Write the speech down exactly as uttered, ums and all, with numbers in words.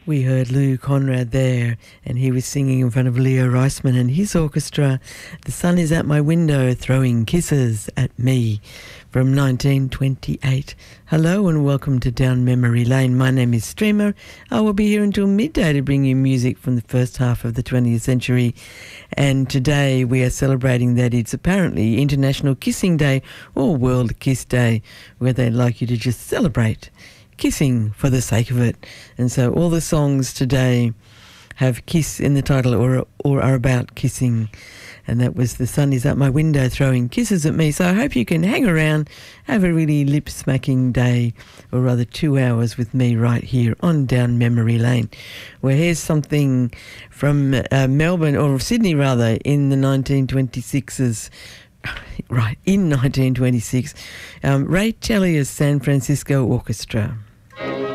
We heard Lou Conrad there, and he was singing in front of Leo Reisman and his orchestra. The sun is at my window throwing kisses at me, from nineteen twenty-eight. Hello and welcome to Down Memory Lane. My name is Streamer. I will be here until midday to bring you music from the first half of the twentieth century. And today we are celebrating that it's apparently International Kissing Day or World Kiss Day, where they'd like you to just celebrate kissing for the sake of it. And so all the songs today have kiss in the title or or are about kissing. And that was The Sun Is At My Window Throwing Kisses at Me. So I hope you can hang around, have a really lip-smacking day, or rather two hours with me right here on Down Memory Lane. Well, here's something from uh, Melbourne, or Sydney rather, in the nineteen twenty-sixes. Right, in nineteen twenty-six. Um, Ray Tellier's San Francisco Orchestra.